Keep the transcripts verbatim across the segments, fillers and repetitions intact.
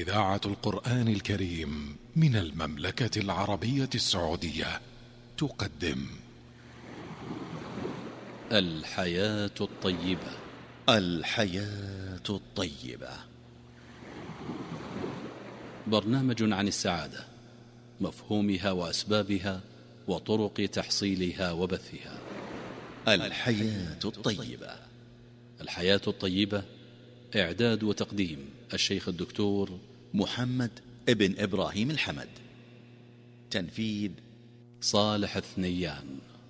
إذاعة القرآن الكريم من المملكة العربية السعودية تقدم الحياة الطيبة. الحياة الطيبة، برنامج عن السعادة، مفهومها وأسبابها وطرق تحصيلها وبثها. الحياة الطيبة. الحياة الطيبة، إعداد وتقديم الشيخ الدكتور محمد ابن إبراهيم الحمد، تنفيذ صالح الثنيان.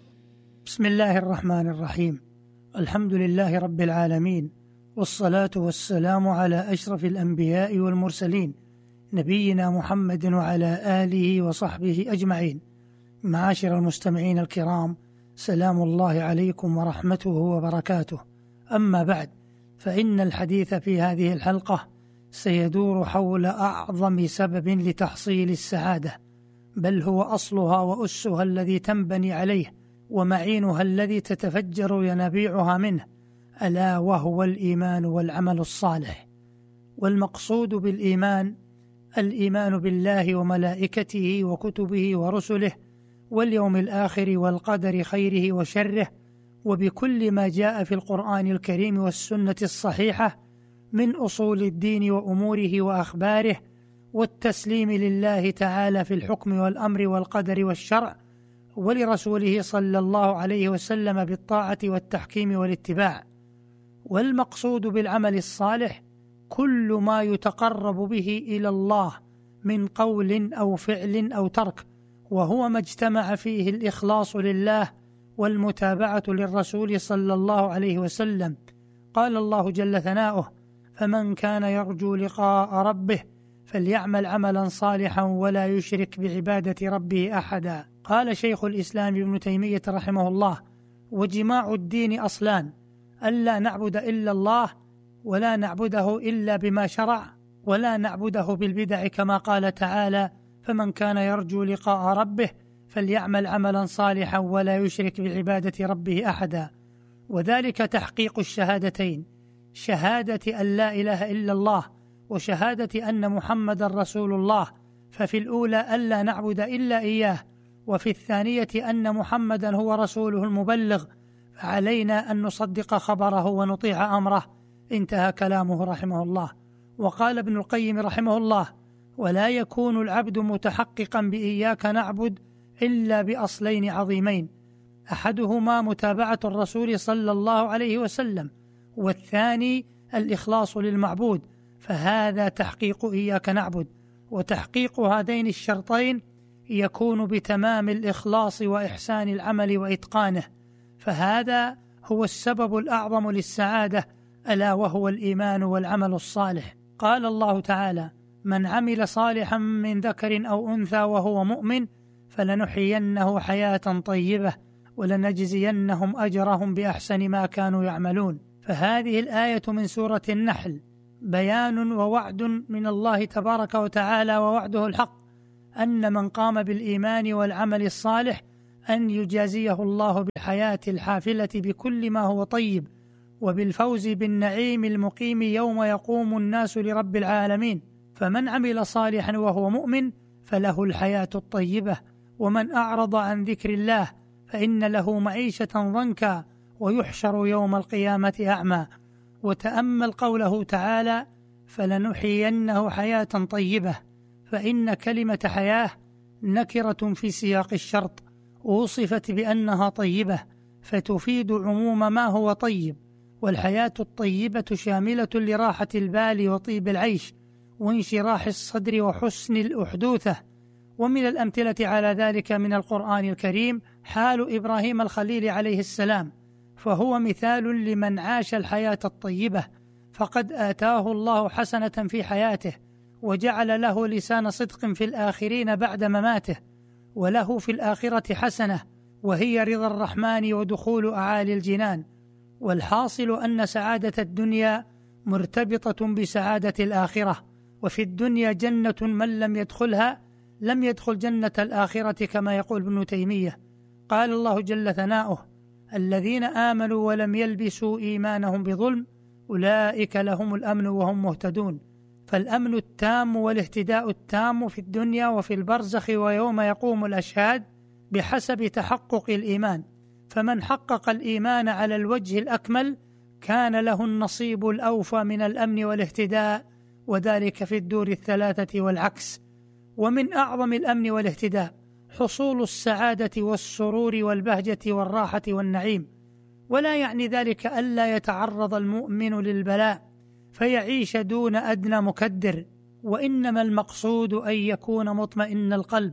بسم الله الرحمن الرحيم. الحمد لله رب العالمين، والصلاة والسلام على أشرف الأنبياء والمرسلين، نبينا محمد وعلى آله وصحبه أجمعين. معاشر المستمعين الكرام، سلام الله عليكم ورحمته وبركاته. أما بعد، فإن الحديث في هذه الحلقة سيدور حول أعظم سبب لتحصيل السعادة، بل هو أصلها وأسها الذي تنبني عليه ومعينها الذي تتفجر ينابيعها منه، ألا وهو الإيمان والعمل الصالح. والمقصود بالإيمان الإيمان بالله وملائكته وكتبه ورسله واليوم الآخر والقدر خيره وشره، وبكل ما جاء في القرآن الكريم والسنة الصحيحة من أصول الدين وأموره وأخباره، والتسليم لله تعالى في الحكم والأمر والقدر والشرع، ولرسوله صلى الله عليه وسلم بالطاعة والتحكيم والاتباع. والمقصود بالعمل الصالح كل ما يتقرب به إلى الله من قول أو فعل أو ترك، وهو ما اجتمع فيه الإخلاص لله والمتابعة للرسول صلى الله عليه وسلم. قال الله جل ثناؤه: فمن كان يرجو لقاء ربه فليعمل عملا صالحا ولا يشرك بعبادة ربه أحدا. قال شيخ الإسلام ابن تيمية رحمه الله: وجماع الدين أصلان، ألا نعبد إلا الله، ولا نعبده إلا بما شرع، ولا نعبده بالبدع، كما قال تعالى: فمن كان يرجو لقاء ربه فليعمل عملا صالحا ولا يشرك بعبادة ربه أحدا. وذلك تحقيق الشهادتين، شهادة أن لا إله إلا الله وشهادة أن محمد رسول الله. ففي الأولى ألا نعبد إلا إياه، وفي الثانية أن محمدا هو رسوله المبلغ، فعلينا أن نصدق خبره ونطيع أمره. انتهى كلامه رحمه الله. وقال ابن القيم رحمه الله: ولا يكون العبد متحققا بإياك نعبد إلا بأصلين عظيمين، أحدهما متابعة الرسول صلى الله عليه وسلم، والثاني الإخلاص للمعبود، فهذا تحقيق إياك نعبد. وتحقيق هذين الشرطين يكون بتمام الإخلاص وإحسان العمل وإتقانه، فهذا هو السبب الأعظم للسعادة، ألا وهو الإيمان والعمل الصالح. قال الله تعالى: من عمل صالحا من ذكر أو أنثى وهو مؤمن فلنحيينه حياة طيبة ولنجزينهم أجرهم بأحسن ما كانوا يعملون. فهذه الآية من سورة النحل بيان ووعد من الله تبارك وتعالى، ووعده الحق، أن من قام بالإيمان والعمل الصالح أن يجازيه الله بالحياة الحافلة بكل ما هو طيب، وبالفوز بالنعيم المقيم يوم يقوم الناس لرب العالمين. فمن عمل صالحا وهو مؤمن فله الحياة الطيبة، ومن أعرض عن ذكر الله فإن له معيشة ضنكا ويحشر يوم القيامة أعمى. وتأمل قوله تعالى: فلنحيينه حياة طيبة، فإن كلمة حياة نكرة في سياق الشرط، وصفت بأنها طيبة فتفيد عموم ما هو طيب. والحياة الطيبة شاملة لراحة البال وطيب العيش وانشراح الصدر وحسن الأحدوثة. ومن الأمثلة على ذلك من القرآن الكريم حال إبراهيم الخليل عليه السلام، فهو مثال لمن عاش الحياة الطيبة، فقد آتاه الله حسنة في حياته، وجعل له لسان صدق في الآخرين بعد مماته، وله في الآخرة حسنة وهي رضا الرحمن ودخول أعالي الجنان. والحاصل أن سعادة الدنيا مرتبطة بسعادة الآخرة، وفي الدنيا جنة من لم يدخلها لم يدخل جنة الآخرة، كما يقول ابن تيمية. قال الله جل ثناؤه: الذين آمنوا ولم يلبسوا إيمانهم بظلم أولئك لهم الأمن وهم مهتدون. فالأمن التام والاهتداء التام في الدنيا وفي البرزخ ويوم يقوم الأشهاد بحسب تحقق الإيمان، فمن حقق الإيمان على الوجه الأكمل كان له النصيب الأوفى من الأمن والاهتداء، وذلك في الدور الثلاثة والعكس. ومن أعظم الأمن والاهتداء حصول السعادة والسرور والبهجة والراحة والنعيم، ولا يعني ذلك ألا يتعرض المؤمن للبلاء فيعيش دون أدنى مكدر، وإنما المقصود أن يكون مطمئن القلب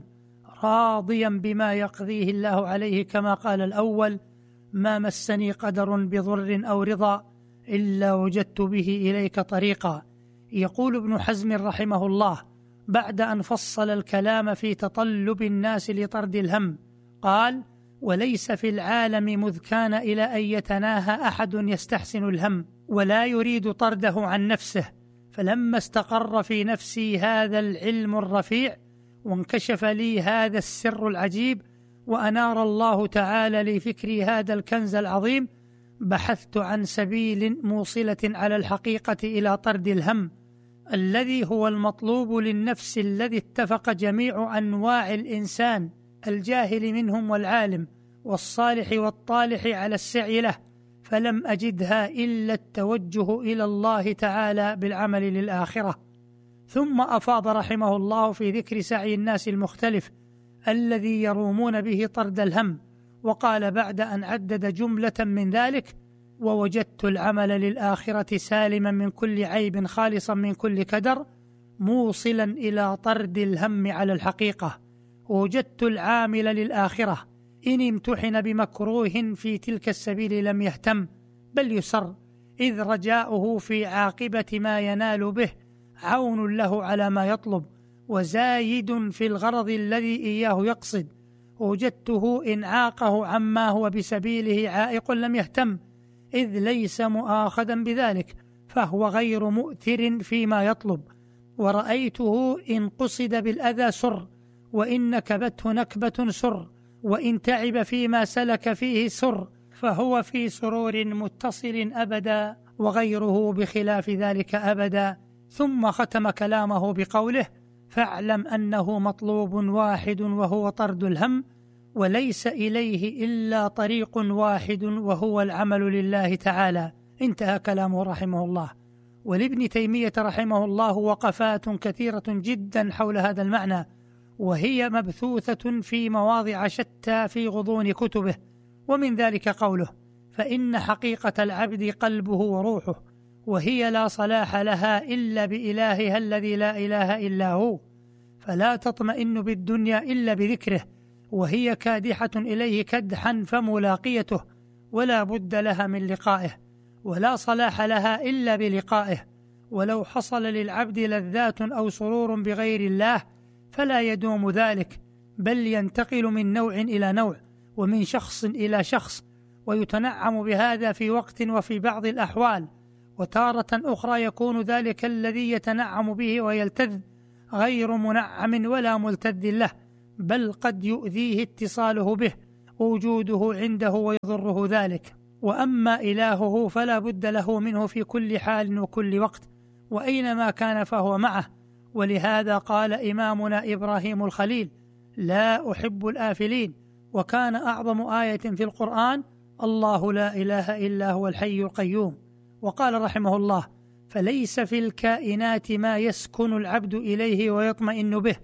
راضيا بما يقضيه الله عليه، كما قال الأول: ما مسني قدر بضر أو رضا إلا وجدت به إليك طريقا. يقول ابن حزم رحمه الله بعد أن فصل الكلام في تطلب الناس لطرد الهم، قال: وليس في العالم مذ كان إلى أن يتناهى أحد يستحسن الهم ولا يريد طرده عن نفسه، فلما استقر في نفسي هذا العلم الرفيع وانكشف لي هذا السر العجيب وأنار الله تعالى لي فكري هذا الكنز العظيم، بحثت عن سبيل موصلة على الحقيقة إلى طرد الهم الذي هو المطلوب للنفس، الذي اتفق جميع أنواع الإنسان الجاهل منهم والعالم والصالح والطالح على السعي له، فلم أجدها إلا التوجه إلى الله تعالى بالعمل للآخرة. ثم أفاض رحمه الله في ذكر سعي الناس المختلف الذي يرومون به طرد الهم، وقال بعد أن عدد جملة من ذلك: ووجدت العمل للآخرة سالما من كل عيب خالصا من كل كدر موصلا إلى طرد الهم على الحقيقة. وجدت العامل للآخرة إن امتحن بمكروه في تلك السبيل لم يهتم بل يسر، إذ رجاؤه في عاقبة ما ينال به عون له على ما يطلب وزايد في الغرض الذي إياه يقصد. وجدته إن عاقه عما هو بسبيله عائق لم يهتم، إذ ليس مؤاخذا بذلك فهو غير مؤثر فيما يطلب. ورأيته إن قصد بالأذى سر، وإن نكبته نكبة سر، وإن تعب فيما سلك فيه سر، فهو في سرور متصل أبدا، وغيره بخلاف ذلك أبدا. ثم ختم كلامه بقوله: فاعلم أنه مطلوب واحد وهو طرد الهم، وليس إليه إلا طريق واحد وهو العمل لله تعالى. انتهى كلامه رحمه الله. ولابن تيمية رحمه الله وقفات كثيرة جدا حول هذا المعنى، وهي مبثوثة في مواضع شتى في غضون كتبه، ومن ذلك قوله: فإن حقيقة العبد قلبه وروحه، وهي لا صلاح لها إلا بإلهها الذي لا إله إلا هو، فلا تطمئن بالدنيا إلا بذكره، وهي كادحة إليه كدحا فملاقيته ولا بد لها من لقائه، ولا صلاح لها إلا بلقائه. ولو حصل للعبد لذات أو سرور بغير الله فلا يدوم ذلك، بل ينتقل من نوع إلى نوع ومن شخص إلى شخص، ويتنعم بهذا في وقت وفي بعض الأحوال، وتارة أخرى يكون ذلك الذي يتنعم به ويلتذ غير منعم ولا ملتذ له، بل قد يؤذيه اتصاله به ووجوده عنده ويضره ذلك. وأما إلهه فلا بد له منه في كل حال وكل وقت، وأينما كان فهو معه. ولهذا قال إمامنا إبراهيم الخليل: لا أحب الآفلين. وكان أعظم آية في القرآن: الله لا إله إلا هو الحي القيوم. وقال رحمه الله: فليس في الكائنات ما يسكن العبد إليه ويطمئن به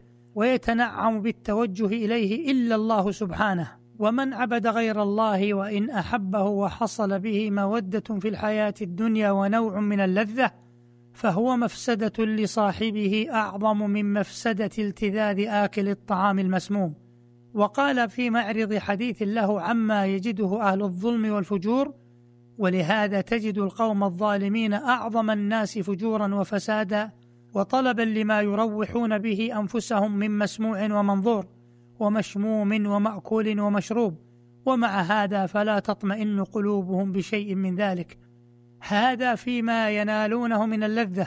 ويتنعم بالتوجه إليه إلا الله سبحانه. ومن عبد غير الله وإن أحبه وحصل به مودة في الحياة الدنيا ونوع من اللذة، فهو مفسدة لصاحبه أعظم من مفسدة التذاذ آكل الطعام المسموم. وقال في معرض حديث له عما يجده أهل الظلم والفجور: ولهذا تجد القوم الظالمين أعظم الناس فجورا وفسادا وطلبا لما يروحون به أنفسهم من مسموع ومنظور ومشموم ومأكول ومشروب، ومع هذا فلا تطمئن قلوبهم بشيء من ذلك. هذا فيما ينالونه من اللذة.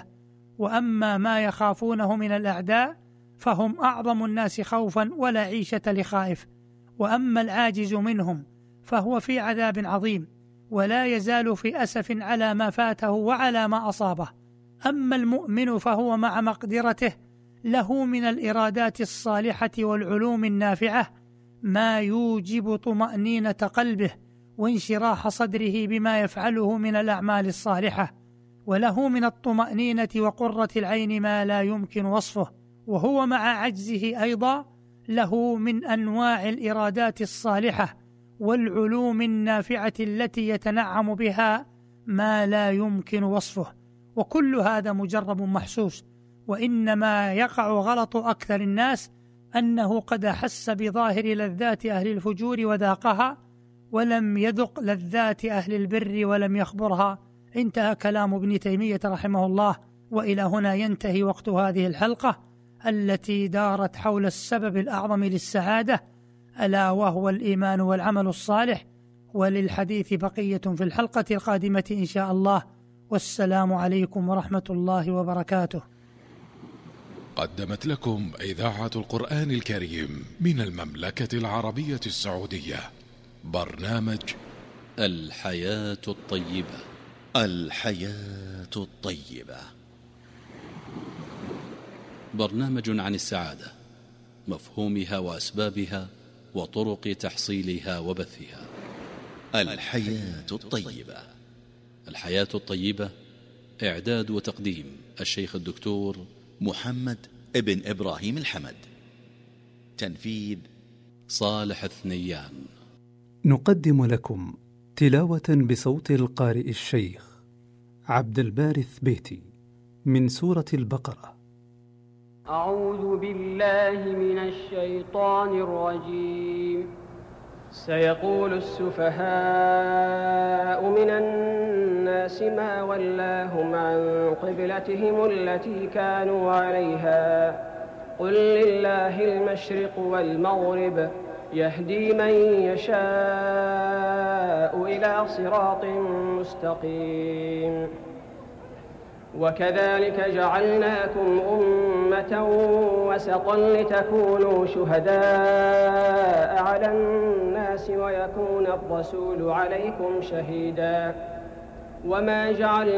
وأما ما يخافونه من الأعداء فهم أعظم الناس خوفا ولا عيشة لخائف. وأما العاجز منهم فهو في عذاب عظيم، ولا يزال في أسف على ما فاته وعلى ما أصابه. أما المؤمن فهو مع مقدرته له من الإرادات الصالحة والعلوم النافعة ما يوجب طمأنينة قلبه وانشراح صدره بما يفعله من الأعمال الصالحة، وله من الطمأنينة وقرة العين ما لا يمكن وصفه، وهو مع عجزه أيضا له من أنواع الإرادات الصالحة والعلوم النافعة التي يتنعم بها ما لا يمكن وصفه، وكل هذا مجرب محسوس. وإنما يقع غلط أكثر الناس أنه قد أحس بظاهر لذات أهل الفجور وذاقها ولم يذق لذات أهل البر ولم يخبرها. انتهى كلام ابن تيمية رحمه الله. وإلى هنا ينتهي وقت هذه الحلقة التي دارت حول السبب الأعظم للسعادة، ألا وهو الإيمان والعمل الصالح. وللحديث بقية في الحلقة القادمة إن شاء الله. والسلام عليكم ورحمة الله وبركاته. قدمت لكم إذاعة القرآن الكريم من المملكة العربية السعودية برنامج الحياة الطيبة. الحياة الطيبة، برنامج عن السعادة، مفهومها وأسبابها وطرق تحصيلها وبثها. الحياة الطيبة. الحياة الطيبة، إعداد وتقديم الشيخ الدكتور محمد ابن إبراهيم الحمد. تنفيذ صالح الثنيان. نقدم لكم تلاوة بصوت القارئ الشيخ عبد الباري الثبيتي من سورة البقرة. أعوذ بالله من الشيطان الرجيم. سيقول السفهاء من الناس ما ولاهم عن قبلتهم التي كانوا عليها قل لله المشرق والمغرب يهدي من يشاء إلى صراط مستقيم. وكذلك جعلناكم أمة وسطا لتكونوا شهداء على الناس ويكون الرسول عليكم شهيدا. وما جعل